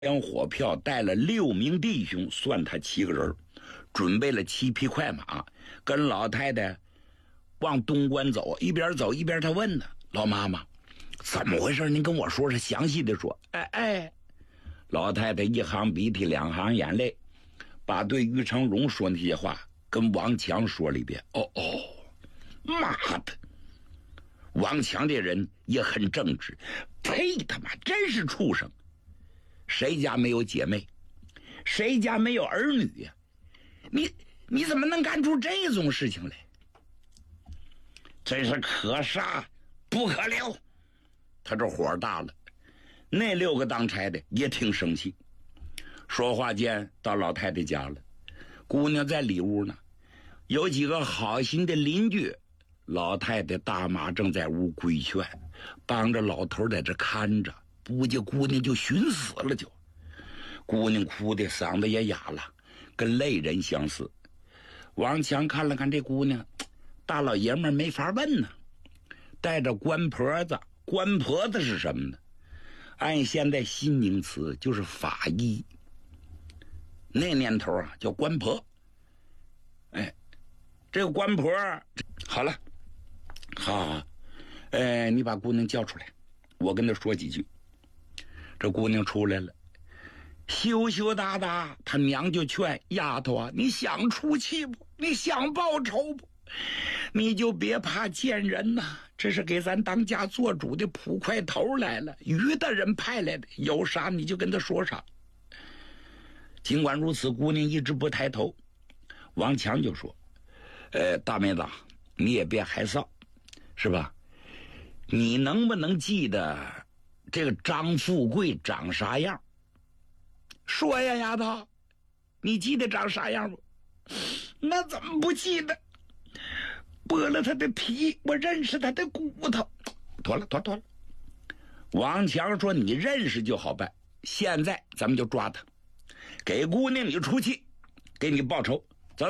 两火票带了6名弟兄，算他7个人，准备了7匹快马，跟老太太往东关走。一边走一边他问呢：“老妈妈，怎么回事？您跟我说说，详细的说。”老太太一行鼻涕2行眼泪，把对于成荣说那些话跟王强说了一遍。妈的！王强这人也很正直，呸他妈，真是畜生！谁家没有姐妹？谁家没有儿女呀？你怎么能干出这种事情来？真是可杀不可留！他这火大了。那6个当差的也挺生气。说话间到老太太家了，姑娘在里屋呢，有几个好心的邻居。老太太大妈正在屋规劝，帮着老头在这看着，不见姑娘就寻死了就。姑娘哭的嗓子也哑了，跟泪人相似。王强看了看这姑娘，大老爷们没法问呢，带着官婆子。官婆子是什么呢？按现在新名词就是法医，那年头啊叫官婆。这个官婆好了，好，你把姑娘叫出来，我跟她说几句。这姑娘出来了，羞羞答答，她娘就劝丫头啊，你想出气不？你想报仇不？你就别怕见人呐，这是给咱当家做主的捕快头来了，于大人派来的，有啥你就跟他说啥。尽管如此，姑娘一直不抬头。王强就说：大妹子，你也别害臊，是吧？你能不能记得这个张富贵长啥样？说呀，丫头，你记得长啥样不？那怎么不记得？剥了他的皮，我认识他的骨头。妥了。王强说：你认识就好办，现在咱们就抓他，给姑娘你出气，给你报仇。走。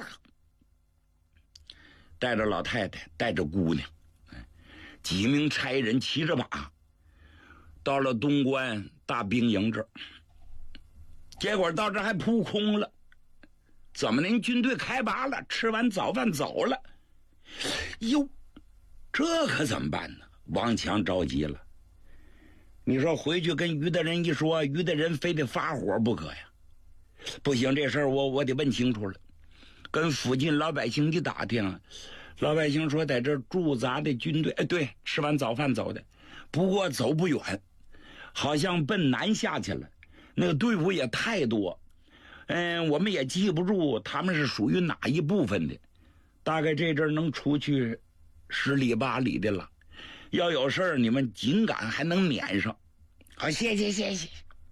带着老太太，带着姑娘，几名差人骑着马到了东关大兵营这儿。结果到这还扑空了。怎么您军队开拔了，吃完早饭走了？哟，这可怎么办呢？王强着急了。你说回去跟于大人一说，于大人非得发火不可呀。不行，这事儿我得问清楚了。跟附近老百姓一打听，老百姓说在这驻扎的军队，对，吃完早饭走的，不过走不远，好像奔南下去了。那个队伍也太多，我们也记不住他们是属于哪一部分的，大概这阵能出去10里8里的了。要有事儿你们紧赶还能撵上。好，谢谢。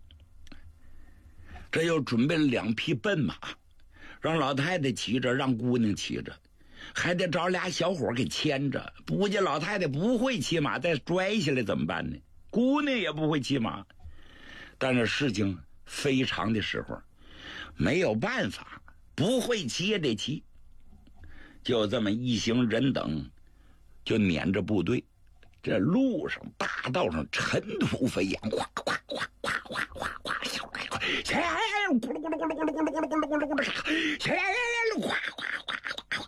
这又准备了2匹笨马，让老太太骑着，让姑娘骑着，还得找俩小伙给牵着。不见老太太不会骑马，再摔下来怎么办呢？姑娘也不会骑马，但是事情非常的时候没有办法，不会骑也得骑。就这么一行人等就撵着部队，这路上大道上尘土飞扬，哗哗哗哗哗哗哗，咕噜咕噜咕噜咕噜咕噜咕噜咕噜咕噜咕噜咕噜咕噜，哗哗哗哗，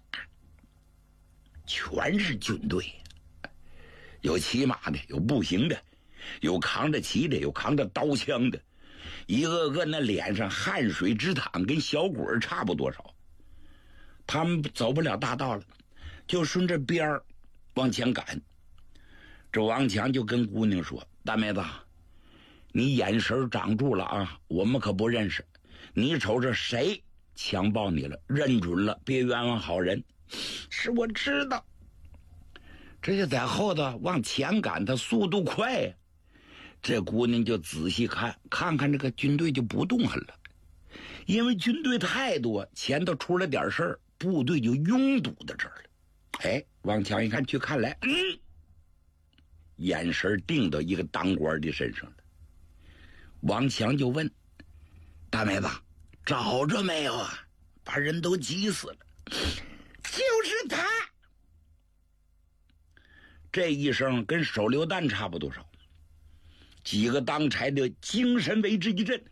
全是军队，有骑马的，有步行的，有扛着旗的，有扛着刀枪的，一个个那脸上汗水直淌，跟小鬼差不多少。他们走不了大道了，就顺着边儿往前赶。这王强就跟姑娘说：大妹子，你眼神长住了啊，我们可不认识，你瞅着谁强暴你了，认准了，别冤枉好人。是我知道。这就在后头往前赶，他速度快呀。这姑娘就仔细看看这个军队就不动弹了，因为军队太多，前头出了点事儿，部队就拥堵到这儿了。王强一看去看来，眼神定到一个当官的身上了。王强就问：大妹子，找着没有啊？把人都急死了。就是他。这一声跟手榴弹差不多少。 几个当差的精神为之一振。